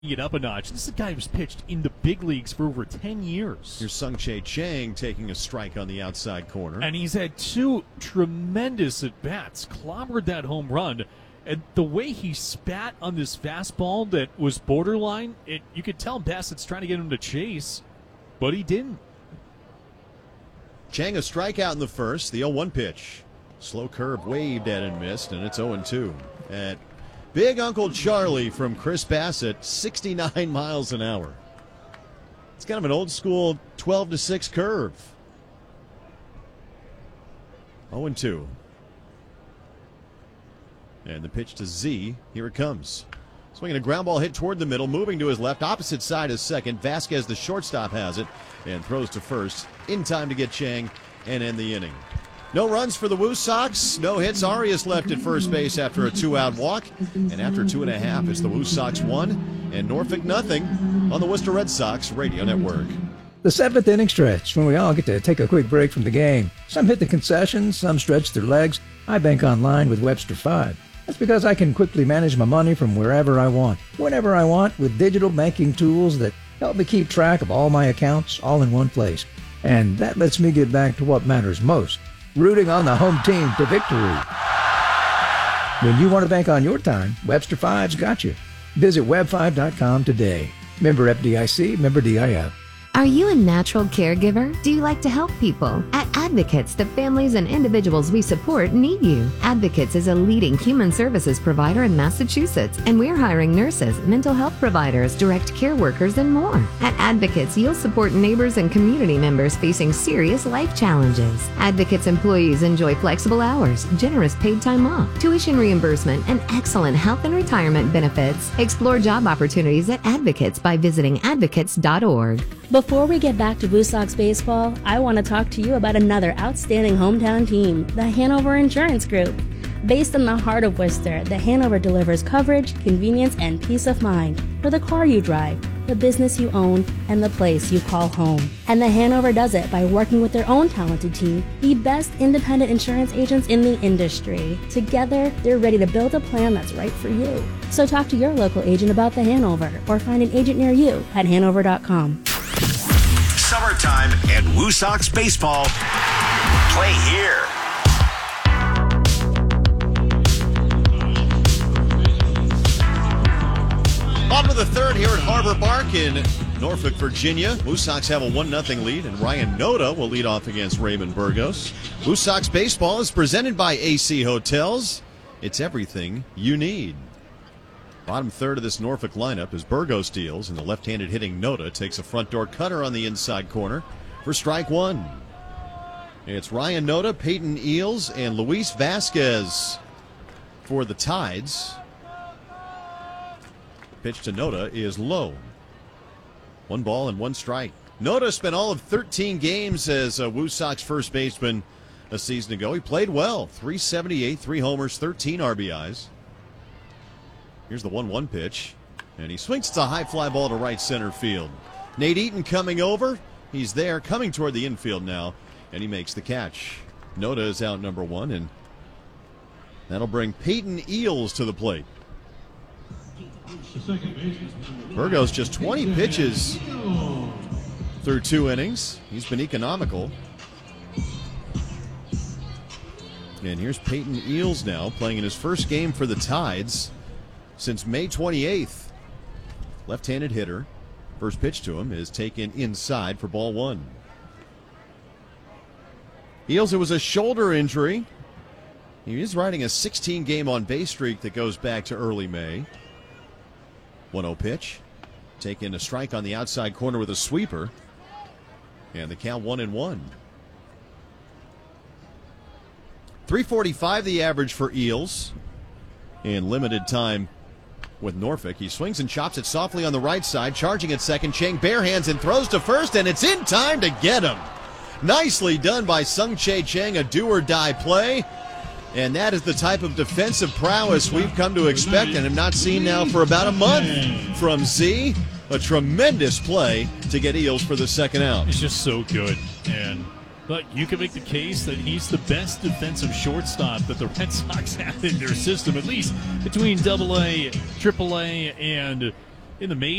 it up a notch. This is a guy who's pitched in the big leagues for over 10 years. Here's Sung-Chae Chang taking a strike on the outside corner. And he's had two tremendous at-bats, clobbered that home run. And the way he spat on this fastball that was borderline, you could tell Bassett's trying to get him to chase, but he didn't. Chang a strikeout in the first, the 0-1 pitch. Slow curve waved at and missed, and it's 0-2. At Big Uncle Charlie from Chris Bassett, 69 miles an hour. It's kind of an old school 12-6 curve. 0-2. And the pitch to Z. Here it comes. Swinging a ground ball hit toward the middle, moving to his left, opposite side is second. Vasquez, the shortstop, has it and throws to first in time to get Chang and end the inning. No runs for the Woo Sox. No hits. Arias left at first base after a 2-out walk. And after 2.5, it's the Woo Sox 1 and Norfolk nothing on the Worcester Red Sox Radio Network. The 7th inning stretch, when we all get to take a quick break from the game. Some hit the concessions, some stretch their legs. I bank online with Webster 5. That's because I can quickly manage my money from wherever I want, whenever I want, with digital banking tools that help me keep track of all my accounts all in one place. And that lets me get back to what matters most, rooting on the home team to victory. When you want to bank on your time, Webster 5's got you. Visit web5.com today. Member FDIC, member DIF. Are you a natural caregiver? Do you like to help people? At Advocates, the families and individuals we support need you. Advocates is a leading human services provider in Massachusetts, and we're hiring nurses, mental health providers, direct care workers, and more. At Advocates, you'll support neighbors and community members facing serious life challenges. Advocates employees enjoy flexible hours, generous paid time off, tuition reimbursement, and excellent health and retirement benefits. Explore job opportunities at Advocates by visiting advocates.org. Before we get back to Woo Sox baseball, I want to talk to you about another outstanding hometown team, the Hanover Insurance Group. Based in the heart of Worcester, the Hanover delivers coverage, convenience, and peace of mind for the car you drive, the business you own, and the place you call home. And the Hanover does it by working with their own talented team, the best independent insurance agents in the industry. Together, they're ready to build a plan that's right for you. So talk to your local agent about the Hanover or find an agent near you at hanover.com. Summertime and Woo Sox baseball. Play here. Bottom of the third here at Harbor Park in Norfolk, Virginia. Woo Sox have a 1-0 lead, and Ryan Noda will lead off against Raymond Burgos. Woo Sox baseball is presented by AC Hotels. It's everything you need. Bottom third of this Norfolk lineup is Burgos deals, and the left-handed hitting Noda takes a front door cutter on the inside corner for strike one. It's Ryan Noda, Peyton Eales, and Luis Vasquez for the Tides. Pitch to Noda is low. 1 ball and 1 strike. Noda spent all of 13 games as a Woo Sox first baseman a season ago. He played well. 378, 3 homers, 13 RBIs. Here's the 1-1 pitch, and he swings the high fly ball to right center field. Nate Eaton coming over. He's there, coming toward the infield now, and he makes the catch. Noda is out number 1, and that'll bring Peyton Eales to the plate. Burgos just 20 pitches through 2 innings. He's been economical. And here's Peyton Eales now playing in his first game for the Tides since May 28th. Left-handed hitter. First pitch to him is taken inside for ball 1. Eales, it was a shoulder injury. He is riding a 16-game on-base streak that goes back to early May. 1-0 pitch. Taking a strike on the outside corner with a sweeper. And the count 1-1. 345 the average for Eales in limited time with Norfolk. He swings and chops it softly on the right side, charging at second. Chang barehands and throws to first, and it's in time to get him. Nicely done by Sung-Chae Chang, a do-or-die play. And that is the type of defensive prowess we've come to expect and have not seen now for about a month from Z. A tremendous play to get Eales for the second out. He's just so good. But you can make the case that he's the best defensive shortstop that the Red Sox have in their system, at least between AA, AAA, and in the main